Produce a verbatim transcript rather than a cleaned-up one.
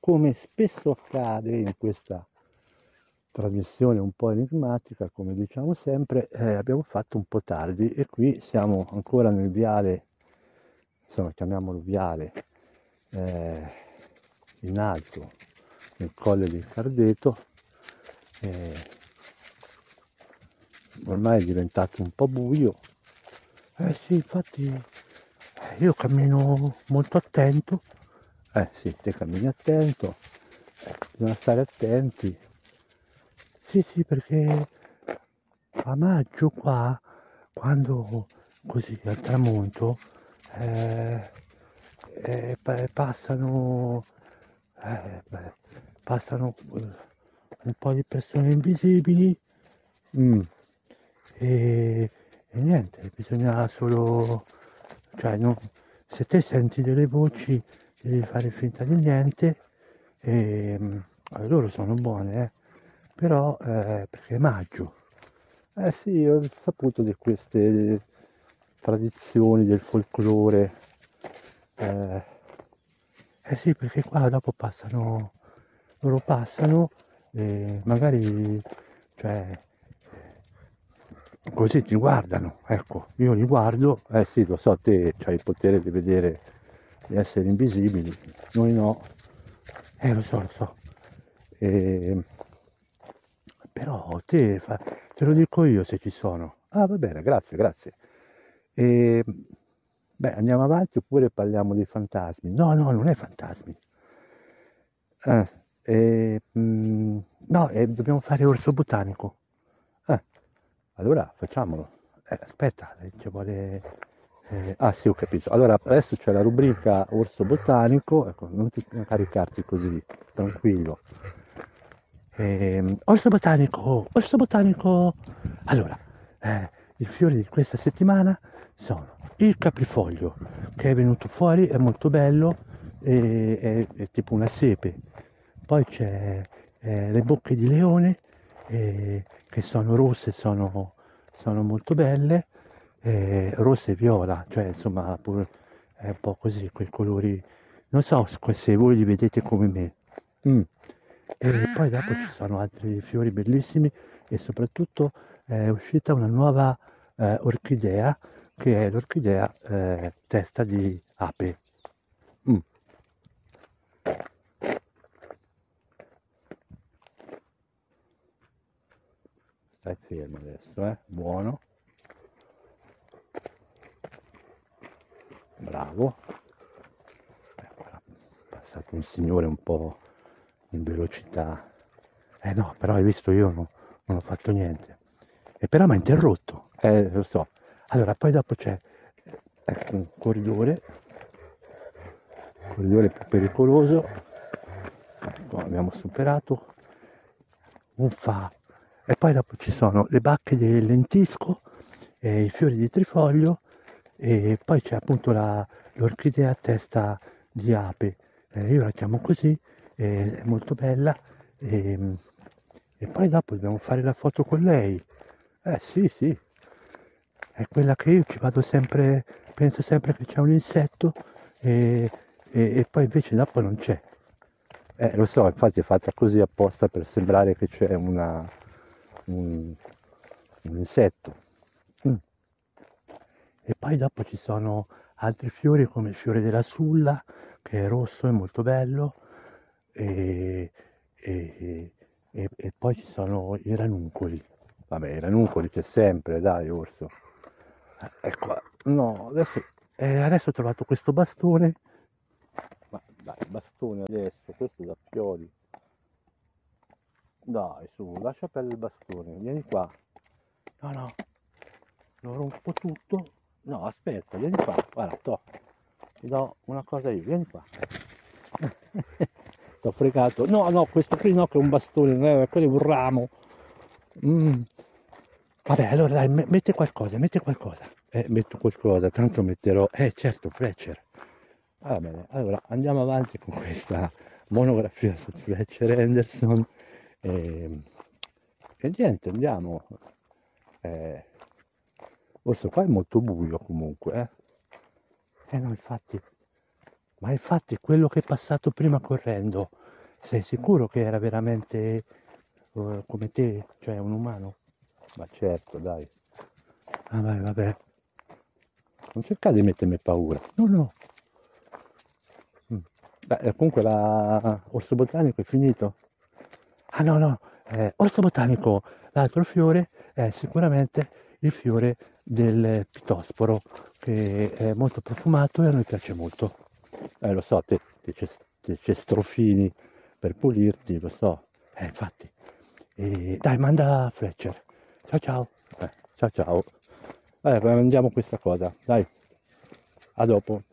come spesso accade in questa trasmissione un po' enigmatica, come diciamo sempre, eh, abbiamo fatto un po' tardi e qui siamo ancora nel viale, insomma chiamiamolo viale, eh, in alto, nel colle del Cardeto. Eh, ormai è diventato un po' buio. Eh sì, infatti eh, io cammino molto attento. Eh sì, te cammini attento, eh, bisogna stare attenti. Sì, sì, perché a maggio qua, quando così al tramonto, eh, eh, pa- passano, eh, beh, passano eh, un po' di persone invisibili. mm, e, e niente, bisogna solo, cioè, non- se te senti delle voci devi fare finta di niente. E, mm, loro sono buone, eh, però eh, perché è maggio. Eh sì, ho saputo di queste tradizioni del folklore. Eh, eh sì, perché qua dopo passano, loro passano e magari, cioè, così ti guardano, ecco, io li guardo, eh sì, lo so, te c'hai il potere di vedere, di essere invisibili, noi no, eh lo so, lo so. E, però te, fa- te lo dico io se ci sono. Ah, va bene, grazie, grazie. E, beh, andiamo avanti oppure parliamo di fantasmi? No, no, non è fantasmi. Eh, e, mm, no, eh, dobbiamo fare orso botanico. Eh, allora facciamolo. Eh, aspetta, eh, ci vuole... eh, ah sì, ho capito. Allora, adesso c'è la rubrica orso botanico. Ecco, non ti non caricarti così, tranquillo. Ehm, orso botanico, orso botanico. Allora, eh, i fiori di questa settimana sono il caprifoglio, che è venuto fuori, è molto bello, e- è, è tipo una sepe. Poi c'è eh, le bocche di leone, eh, che sono rosse, sono, sono molto belle, eh, rosse e viola, cioè insomma pur- è un po' così, quei colori. Non so se voi li vedete come me. Mm. E poi dopo ci sono altri fiori bellissimi e soprattutto è uscita una nuova eh, orchidea che è l'orchidea eh, testa di ape. Mm. Stai fermo adesso, eh? Buono, bravo. Ecco, è passato un signore un po' in velocità. Eh no, però hai visto io no- non ho fatto niente. E però mi ha interrotto, eh, lo so. Allora, poi dopo c'è eh, ecco, un corridore, un corridore più pericoloso. Ecco, abbiamo superato. Uffa! E poi dopo ci sono le bacche del lentisco, e i fiori di trifoglio e poi c'è appunto la- l'orchidea a testa di ape. Eh, io la chiamo così, eh, è molto bella e, e poi dopo dobbiamo fare la foto con lei. Eh sì, sì, è quella che io ci vado sempre, penso sempre che c'è un insetto e, e- e poi invece dopo non c'è. Eh, lo so, infatti è fatta così apposta per sembrare che c'è una, un, un insetto. Mm. E poi dopo ci sono altri fiori come il fiore della sulla, che è rosso e molto bello, e, e- e- e poi ci sono i ranuncoli. Vabbè, i ranuncoli c'è sempre, dai, orso. Eh, Ecco, no, adesso, eh, adesso ho trovato questo bastone. Ma dai, bastone adesso, questo è da fiori. Dai, su, lascia perdere il bastone, vieni qua. No, no, lo rompo tutto. No, aspetta, vieni qua, guarda, to. Ti do una cosa io, vieni qua. T'ho fregato. No, no, questo qui no, che è un bastone, non è, quello è un ramo. Mm. Vabbè, allora dai, me- mette qualcosa, mette qualcosa. Eh, metto qualcosa, tanto metterò... Eh, certo, Fletcher. Va bene, allora andiamo avanti con questa monografia su Fletcher Henderson. E, e niente, andiamo. Eh, Questo qua è molto buio comunque, eh. Eh no, infatti, ma infatti quello che è passato prima correndo, Sei sicuro che era veramente uh, come te, cioè un umano? Ma certo, dai. Ah, vai, vabbè. Non cercare di mettermi paura. No, no. Mm. Beh, comunque la orso botanico è finito? Ah no, no, eh, orso botanico, l'altro fiore è sicuramente il fiore del pittosporo, che è molto profumato e a noi piace molto. Eh, lo so, te, te c'è te c'è strofini per pulirti, lo so. Eh, infatti. E, dai, manda Fletcher. Ciao ciao. Eh, ciao ciao. Vabbè, mangiamo questa cosa. Dai, a dopo.